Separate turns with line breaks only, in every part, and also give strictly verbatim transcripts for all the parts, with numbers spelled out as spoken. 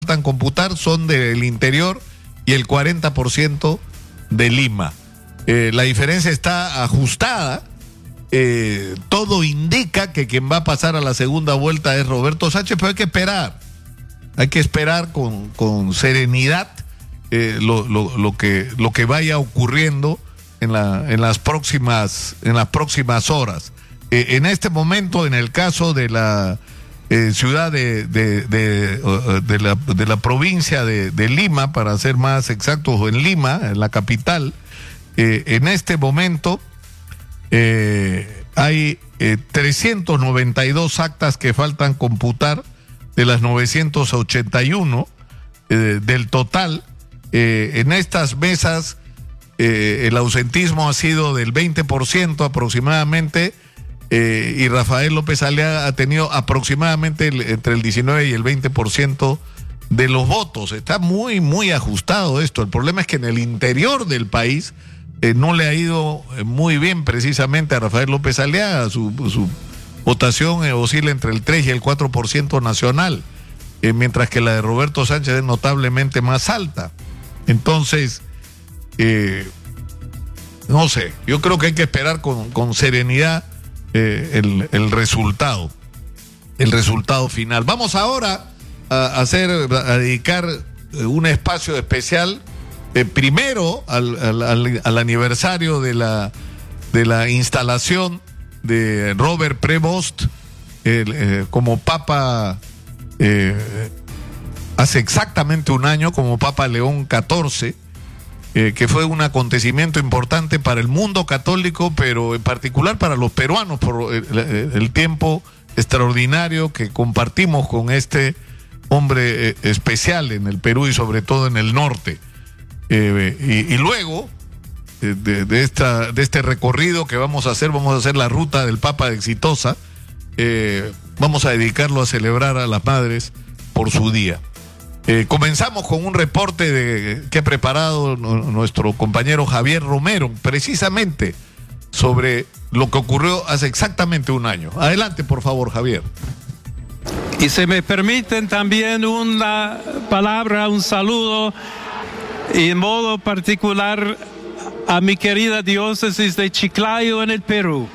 faltan computar son del interior y el cuarenta por ciento de Lima. Eh, la diferencia está ajustada. Eh, todo indica que quien va a pasar a la segunda vuelta es Roberto Sánchez, pero hay que esperar. Hay que esperar con, con serenidad eh, lo, lo, lo, que, lo que vaya ocurriendo en, la, en, las, próximas, en las próximas horas. Eh, en este momento, en el caso de la eh, ciudad de, de, de, de, de, la, de la provincia de, de Lima, para ser más exactos, en Lima, en la capital, eh, en este momento eh, hay eh, trescientas noventa y dos actas que faltan computar de las novecientas ochenta y uno eh, del total. Eh, en estas mesas eh, el ausentismo ha sido del veinte por ciento aproximadamente, eh, y Rafael López Aliaga ha tenido aproximadamente el, entre el diecinueve y el veinte por ciento de los votos. Está muy, muy ajustado esto. El problema es que en el interior del país eh, no le ha ido muy bien precisamente a Rafael López Aliaga. Su, su votación eh, oscila entre el tres y el cuatro por ciento nacional, eh, mientras que la de Roberto Sánchez es notablemente más alta. Entonces, eh, no sé, yo creo que hay que esperar con, con serenidad eh, el, el resultado, el resultado final. Vamos ahora a hacer, a dedicar un espacio especial, eh, primero al, al, al, al aniversario de la, de la instalación de Robert Prevost el, eh, como Papa eh, hace exactamente un año, como Papa León catorce, eh, que fue un acontecimiento importante para el mundo católico, pero en particular para los peruanos, por el, el tiempo extraordinario que compartimos con este hombre eh, especial en el Perú y sobre todo en el norte. Eh, y, y luego De, de, esta, de este recorrido que vamos a hacer, vamos a hacer la ruta del Papa exitosa, eh, vamos a dedicarlo a celebrar a las madres por su día. Eh, comenzamos con un reporte de, que ha preparado no, nuestro compañero Javier Romero, precisamente sobre lo que ocurrió hace exactamente un año. Adelante, por favor, Javier.
Y se me permiten también una palabra, un saludo, y en modo particular a mi querida diócesis de Chiclayo en el Perú.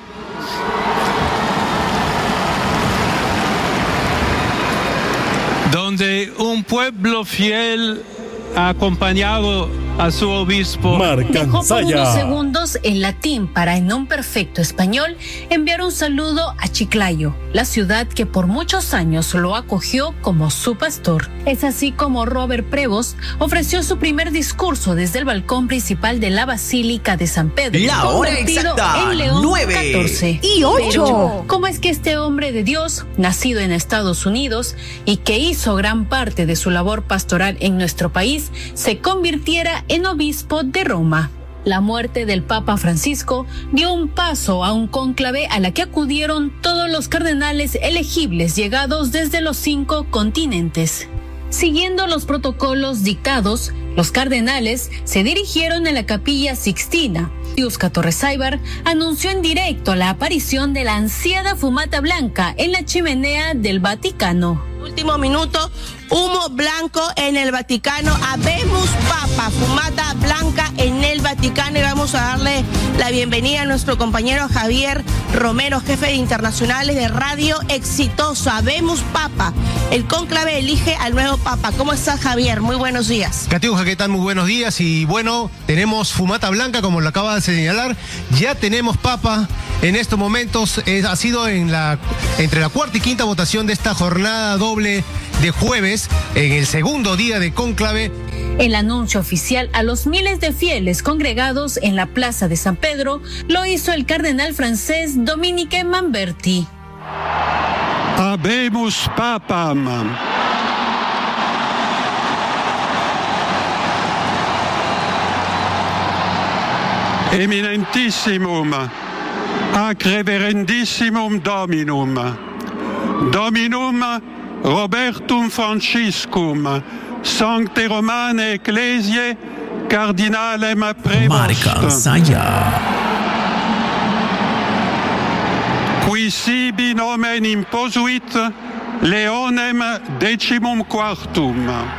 Donde un pueblo fiel ha acompañado a su obispo.
Dejó por unos segundos en latín para, en un perfecto español, enviar un saludo a Chiclayo, la ciudad que por muchos años lo acogió como su pastor. Es así como Robert Prevost ofreció su primer discurso desde el balcón principal de la Basílica de San Pedro.
La hora exacta,
en León
nueve
catorce
y ocho.
¿Cómo es que este hombre de Dios, nacido en Estados Unidos y que hizo gran parte de su labor pastoral en nuestro país, se convirtiera en obispo de Roma? La muerte del Papa Francisco dio un paso a un cónclave a la que acudieron todos los cardenales elegibles llegados desde los cinco continentes. Siguiendo los protocolos dictados, los cardenales se dirigieron a la Capilla Sixtina. Diosca Torres-Aybar anunció en directo la aparición de la ansiada fumata blanca en la chimenea del Vaticano.
Último minuto, humo blanco en el Vaticano. Habemos Papa, fumata blanca en el Vaticano, y vamos a darle la bienvenida a nuestro compañero Javier Romero, jefe de internacionales de Radio Exitoso. Habemos Papa, el cónclave elige al nuevo Papa. ¿Cómo estás, Javier? Muy buenos días.
Catiuja, ¿qué tal? Muy buenos días. Y bueno, tenemos fumata blanca, como lo acaba de señalar. Ya tenemos Papa en estos momentos. Eh, ha sido en la, entre la cuarta y quinta votación de esta jornada doble de jueves, en el segundo día de cónclave.
El anuncio oficial a los miles de fieles congregados en la Plaza de San Pedro lo hizo el cardenal francés Dominique Mamberti.
Habemus Papam. Eminentissimum, ac reverendissimum Dominum, Dominum Robertum Franciscum, Sancte Romane Ecclesiae, Cardinalem Prevost.
Marca Saya.
Qui sibi nomen imposuit Leonem decimum quartum.